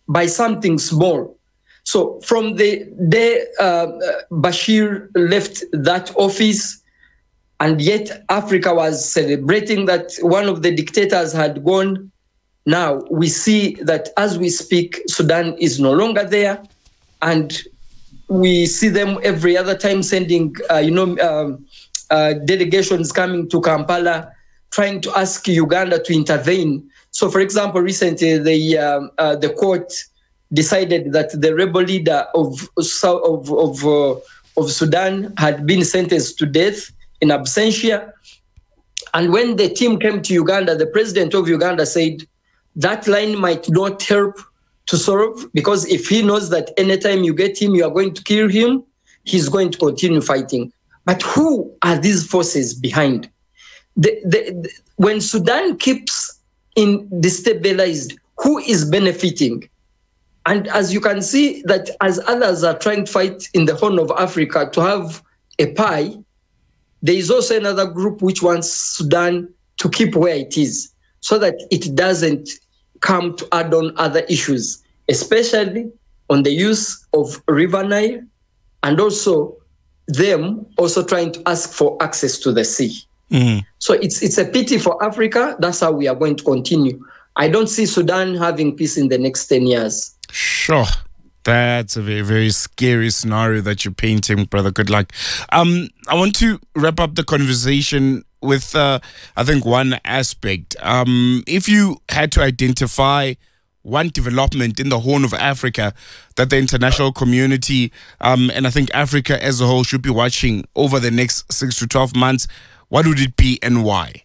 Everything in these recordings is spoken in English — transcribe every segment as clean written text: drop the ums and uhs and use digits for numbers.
by something small. So from the day Bashir left that office, and yet Africa was celebrating that one of the dictators had gone, now we see that as we speak, Sudan is no longer there, and we see them every other time sending, delegations coming to Kampala, trying to ask Uganda to intervene. So, for example, recently the court decided that the rebel leader of Sudan had been sentenced to death in absentia. And when the team came to Uganda, the president of Uganda said that line might not help to solve, because if he knows that anytime you get him, you are going to kill him, he's going to continue fighting. But who are these forces behind? When Sudan keeps destabilized, who is benefiting? And as you can see, that as others are trying to fight in the Horn of Africa to have a pie, there is also another group which wants Sudan to keep where it is, so that it doesn't come to add on other issues, especially on the use of River Nile, and also them also trying to ask for access to the sea. Mm-hmm. So it's a pity for Africa. That's how we are going to continue. I don't see Sudan having peace in the next 10 years. Sure. That's a very, very scary scenario that you're painting, brother. Good luck. I want to wrap up the conversation with, I think, one aspect. If you had to identify one development in the Horn of Africa that the international community and I think Africa as a whole should be watching over the next 6 to 12 months, what would it be and why?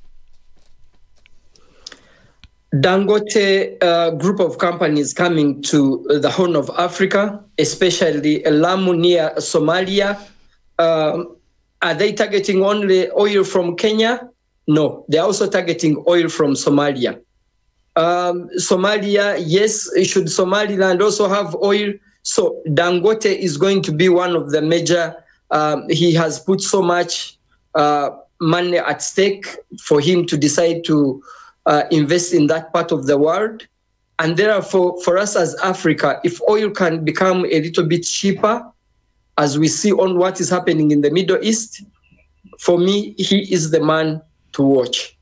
Dangote group of companies coming to the Horn of Africa, especially Lamu near Somalia. Are they targeting only oil from Kenya? No, they're also targeting oil from Somalia. Somalia, yes, should Somaliland also have oil? So Dangote is going to be one of the major, he has put so much money at stake for him to decide to invest in that part of the world. And therefore, for us as Africa, if oil can become a little bit cheaper, as we see on what is happening in the Middle East, for me, he is the man to watch.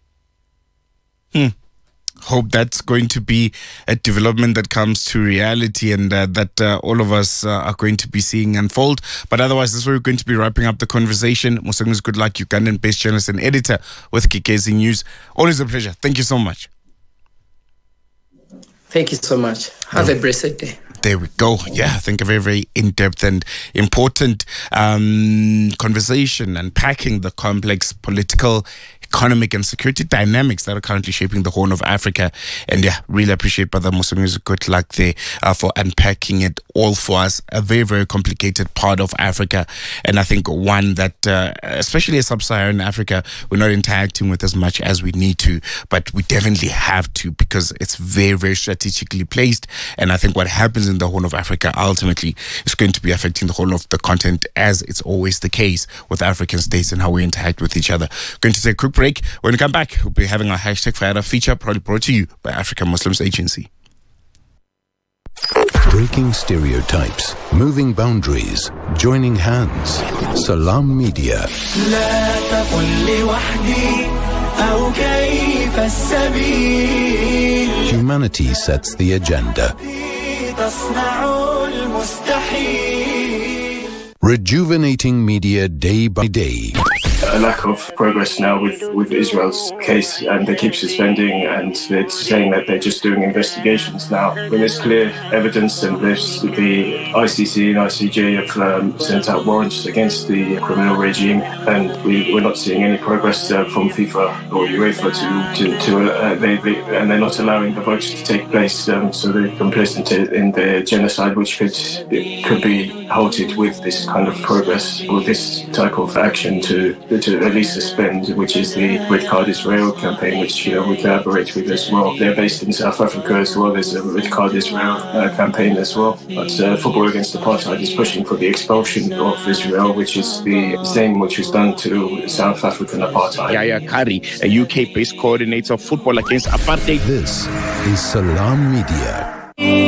Hope that's going to be a development that comes to reality and that all of us are going to be seeing unfold. But otherwise, this is where we're going to be wrapping up the conversation. Musengu's good luck, Ugandan-based journalist and editor with Kikezi News. Always a pleasure. Thank you so much. Thank you so much. Have a blessed day. There we go. Yeah, I think a very, very in-depth and important conversation, unpacking the complex political, economic and security dynamics that are currently shaping the Horn of Africa. And yeah, really appreciate Brother Musengu's good luck there for unpacking it all for us. A very, very complicated part of Africa. And I think one that, especially as Sub-Saharan Africa, we're not interacting with as much as we need to, but we definitely have to, because it's very, very strategically placed. And I think what happens in the Horn of Africa ultimately is going to be affecting the whole of the continent, as it's always the case with African states and how we interact with each other. Going to take a quick break. When we come back, we'll be having our hashtag Fayada feature, probably brought to you by African Muslims Agency. Breaking stereotypes, moving boundaries, joining hands. Salam Media. Humanity sets the agenda. Rejuvenating media day by day. A lack of progress now with Israel's case, and they keep suspending, and they're saying that they're just doing investigations now. When there's clear evidence, and there's the ICC and ICJ have sent out warrants against the criminal regime, and we're not seeing any progress from FIFA or UEFA and they're not allowing the votes to take place. So they're complicit in the genocide, which could be halted with this kind of progress, with this type of action to at least suspend, which is the Red Card Israel campaign, which we collaborate with as well. They're based in South Africa as well. There's a Red Card Israel campaign as well. But Football Against Apartheid is pushing for the expulsion of Israel, which is the same which was done to South African apartheid. Yaya Kari, a UK-based coordinator of Football Against Apartheid. This is Salam Media.